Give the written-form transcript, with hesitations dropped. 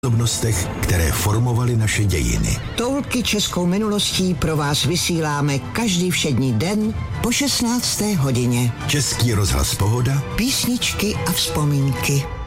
osobnostech, které formovaly naše dějiny. Toulky českou minulostí pro vás vysíláme každý všední den po 16. hodině. Český rozhlas Pohoda, písničky a vzpomínky.